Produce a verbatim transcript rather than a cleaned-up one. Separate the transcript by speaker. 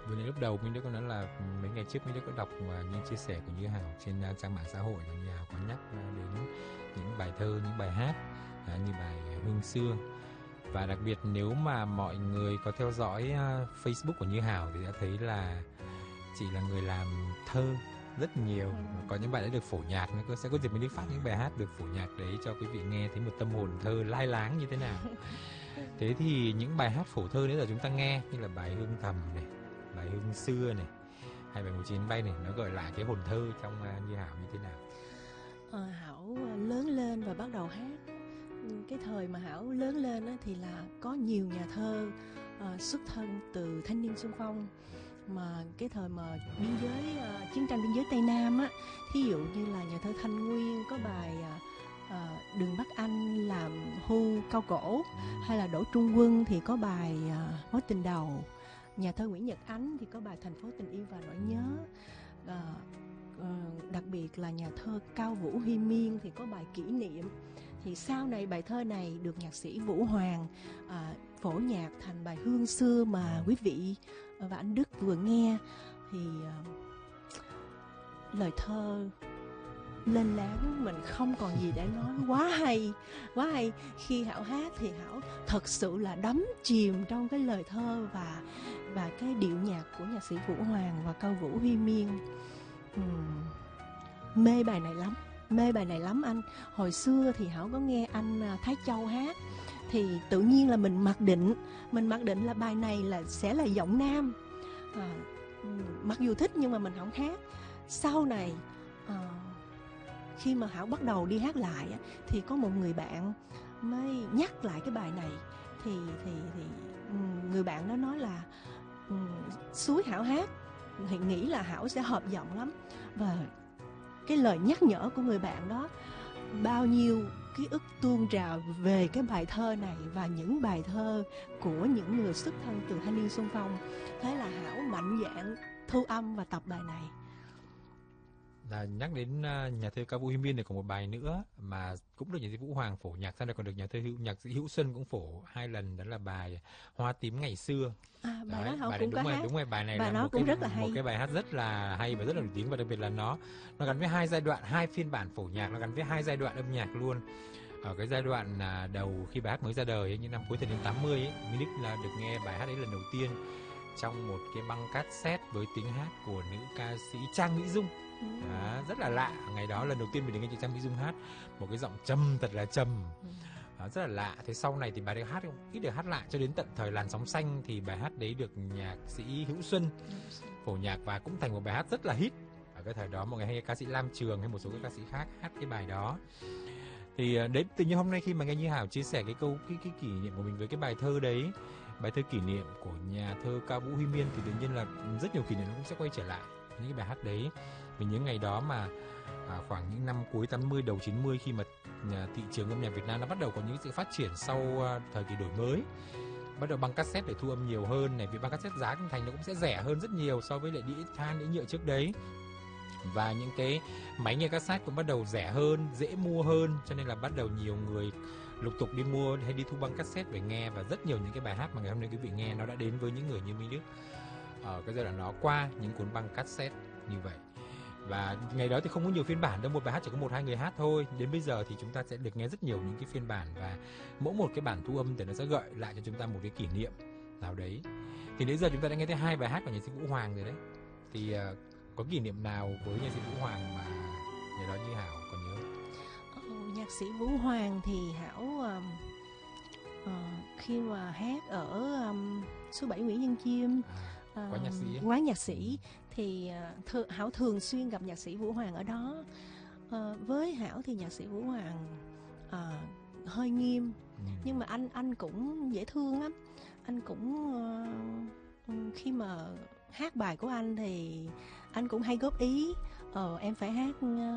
Speaker 1: Vừa nãy lúc đầu Minh Đức có nói là mấy ngày trước Minh Đức có đọc à, những chia sẻ của Như Hảo trên à, trang mạng xã hội, và Như Hảo có nhắc à, đến những bài thơ, những bài hát à, như bài Hương Xưa. Và đặc biệt nếu mà mọi người có theo dõi à, Facebook của Như Hảo thì đã thấy là chị là người làm thơ rất nhiều. Và có những bài đã được phổ nhạc, nó sẽ có dịp Minh Đức phát những bài hát được phổ nhạc đấy cho quý vị nghe thấy một tâm hồn thơ lai láng như thế nào. Thế thì những bài hát phổ thơ đấy giờ chúng ta nghe như là bài Hương Thầm này, bài Hương Xưa này, hay bài Một Chuyến Bay này, nó gợi lại cái hồn thơ trong uh, Như Hảo như thế nào?
Speaker 2: Ờ, Hảo lớn lên và bắt đầu hát. Cái thời mà Hảo lớn lên á, thì là có nhiều nhà thơ uh, xuất thân từ thanh niên xung phong. Mà cái thời mà biên giới uh, chiến tranh biên giới Tây Nam á, thí dụ như là nhà thơ Thanh Nguyên có bài uh, uh, Đường Bắc Anh làm hưu cao cổ, hay là Đỗ Trung Quân thì có bài uh, Mối Tình Đầu. Nhà thơ Nguyễn Nhật Ánh thì có bài Thành Phố Tình Yêu và Nỗi Nhớ. uh, uh, Đặc biệt là nhà thơ Cao Vũ Huy Miên thì có bài Kỷ Niệm. Thì sau này bài thơ này được nhạc sĩ Vũ Hoàng à, phổ nhạc thành bài Hương Xưa mà quý vị và anh Đức vừa nghe. Thì à, lời thơ lên láng, mình không còn gì để nói, quá hay, quá hay. Khi Hảo hát thì Hảo thật sự là đắm chìm trong cái lời thơ và và cái điệu nhạc của nhạc sĩ Vũ Hoàng và Cao Vũ Huy Miên. uhm, Mê bài này lắm, mê bài này lắm anh. Hồi xưa thì Hảo có nghe anh Thái Châu hát, thì tự nhiên là mình mặc định, mình mặc định là bài này là sẽ là giọng nam. À, mặc dù thích nhưng mà mình không hát. Sau này à, khi mà Hảo bắt đầu đi hát lại thì có một người bạn mới nhắc lại cái bài này, thì thì thì người bạn đó nói là suối Hảo hát thì nghĩ là Hảo sẽ hợp giọng lắm. Và cái lời nhắc nhở của người bạn đó, bao nhiêu ký ức tuôn trào về cái bài thơ này và những bài thơ của những người xuất thân từ thanh niên xung phong. Thế là Hảo mạnh dạn thu âm và tập bài này.
Speaker 1: Là nhắc đến uh, nhà thơ Cao Vũ Huy Miên thì có một bài nữa mà cũng được nhạc sĩ Vũ Hoàng phổ nhạc, sau này còn được nhà thơ hữu nhạc sĩ Hữu Xuân cũng phổ hai lần, đó là bài Hoa Tím Ngày Xưa.
Speaker 2: À, bài
Speaker 1: Đấy,
Speaker 2: đó Hảo
Speaker 1: bài này
Speaker 2: cũng
Speaker 1: đúng
Speaker 2: có
Speaker 1: rồi,
Speaker 2: hát.
Speaker 1: đúng rồi, bài này
Speaker 2: Bài
Speaker 1: là
Speaker 2: nó
Speaker 1: một
Speaker 2: cũng
Speaker 1: cái
Speaker 2: rất là hay.
Speaker 1: một cái bài hát rất là hay và rất là nổi tiếng, và đặc biệt là nó nó gắn với hai giai đoạn, hai phiên bản phổ nhạc, nó gắn với hai giai đoạn âm nhạc luôn. Ở cái giai đoạn à, đầu khi bài hát mới ra đời ấy, những năm cuối thập niên tám mươi ấy, Minh Đức là được nghe bài hát ấy lần đầu tiên trong một cái băng cassette với tiếng hát của nữ ca sĩ Trang Mỹ Dung. À, rất là lạ, ngày đó lần đầu tiên mình được nghe chị Trang Mỹ Dung hát một cái giọng trầm, thật là trầm, à, rất là lạ. Thế sau này thì bài đấy hát ít được hát lại, cho đến tận thời Làn Sóng Xanh thì bài hát đấy được nhạc sĩ Hữu Xuân phổ nhạc và cũng thành một bài hát rất là hit. Ở cái thời đó mọi người hay ca sĩ Lam Trường hay một số các ca sĩ khác hát cái bài đó. Thì đấy, tự nhiên hôm nay khi mà nghe Như Hảo chia sẻ cái câu cái, cái kỷ niệm của mình với cái bài thơ đấy, bài thơ kỷ niệm của nhà thơ Cao Vũ Huy Miên, thì tự nhiên là rất nhiều kỷ niệm nó cũng sẽ quay trở lại những cái bài hát đấy. Mình nhớ ngày đó mà à, khoảng những năm cuối tám mươi đầu chín mươi, khi mà nhà, thị trường âm nhạc Việt Nam nó bắt đầu có những sự phát triển sau à, thời kỳ đổi mới, bắt đầu băng cassette để thu âm nhiều hơn này, vì băng cassette giá thành nó cũng sẽ rẻ hơn rất nhiều so với lại đĩa than, đĩa nhựa trước đấy, và những cái máy nghe cassette cũng bắt đầu rẻ hơn, dễ mua hơn, cho nên là bắt đầu nhiều người lục tục đi mua hay đi thu băng cassette về nghe. Và rất nhiều những cái bài hát mà ngày hôm nay quý vị nghe nó đã đến với những người như Minh Đức ở cái giai đoạn đó qua những cuốn băng cassette như vậy. Và ngày đó thì không có nhiều phiên bản đâu, một bài hát chỉ có một hai người hát thôi. Đến bây giờ thì chúng ta sẽ được nghe rất nhiều những cái phiên bản, và mỗi một cái bản thu âm thì nó sẽ gợi lại cho chúng ta một cái kỷ niệm nào đấy. Thì đến giờ chúng ta đã nghe thấy hai bài hát của nhạc sĩ Vũ Hoàng rồi đấy. Thì uh, có kỷ niệm nào với nhạc sĩ Vũ Hoàng mà ngày đó Như Hảo còn nhớ?
Speaker 2: Oh, nhạc sĩ Vũ Hoàng thì Hảo um, uh, khi mà hát ở um, số bảy Nguyễn Văn Chiêm,
Speaker 1: à, quán nhạc sĩ,
Speaker 2: quán nhạc sĩ thì uh, th- Hảo thường xuyên gặp nhạc sĩ Vũ Hoàng ở đó. Uh, với Hảo thì nhạc sĩ Vũ Hoàng uh, hơi nghiêm, ừ. nhưng mà anh anh cũng dễ thương lắm. Anh cũng uh, khi mà hát bài của anh thì anh cũng hay góp ý, ờ em phải hát